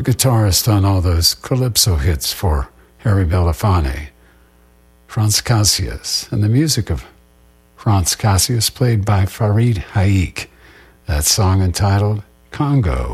the guitarist on all those calypso hits for Harry Belafonte, Franz Cassius, and the music of Franz Cassius played by Farid Haik. That song entitled Congo.